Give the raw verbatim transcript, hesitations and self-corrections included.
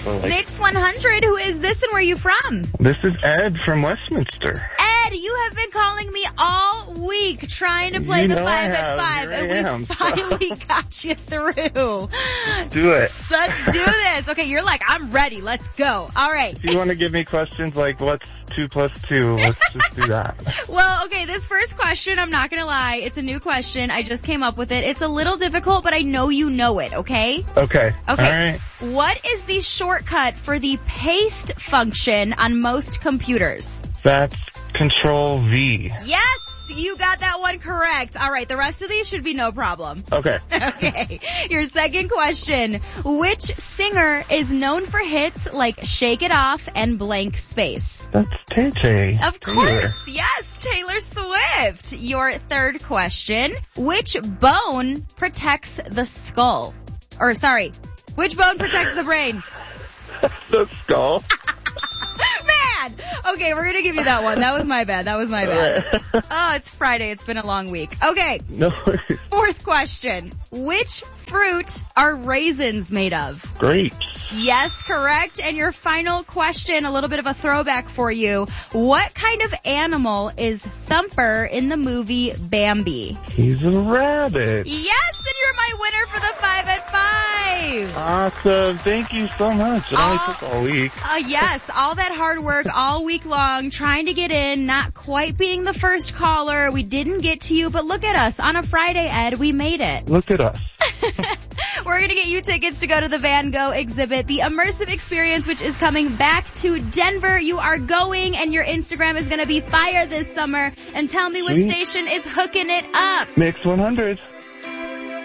So, like, Mix one hundred, who is this and where are you from? this is Ed from Westminster. Ed, you have been calling me all week trying to play You the know five I at have. five, Here I and am. we finally got you through. Do it. Let's do this. Okay, you're like, I'm ready. Let's go. All right. If you want to give me questions like, what's two plus two? Let's just do that. Well, okay, this first question, I'm not gonna lie, it's a new question. I just came up with it. It's a little difficult, but I know you know it, okay? Okay. Okay. All right. What is the shortcut for the paste function on most computers? That's Control V. Yes, you got that one correct. All right, the rest of these should be no problem. Okay. Okay, your second question. Which singer is known for hits like Shake It Off and Blank Space? That's Tay Tay. Of Taylor. course, yes, Taylor Swift. Your third question. Which bone protects the skull? Or sorry, which bone protects the brain? The skull. Man! Okay, we're gonna give you that one. That was my bad. That was my bad. All right. Oh, it's Friday. It's been a long week. Okay, No worries. fourth question. Which fruit are raisins made of? Grapes. Yes, correct. And your final question, a little bit of a throwback for you. What kind of animal is Thumper in the movie Bambi? He's a rabbit. Yes, and you're my winner for the five at five. Awesome. Thank you so much. It only Oh. took all week. Uh, yes, all that hard work all week long, trying to get in, not quite being the first caller. We didn't get to you, but look at us. On a Friday, Ed, we made it. Look at us. We're going to get you tickets to go to the Van Gogh exhibit, the immersive experience, which is coming back to Denver. You are going, and your Instagram is going to be fire this summer. And tell me what Sweet. station is hooking it up. Mix one hundred.